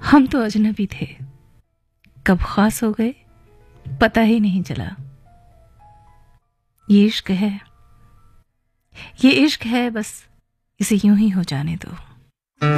हम तो अजनबी थे, कब खास हो गए पता ही नहीं चला। ये इश्क है, ये इश्क है, बस इसे यूं ही हो जाने दो।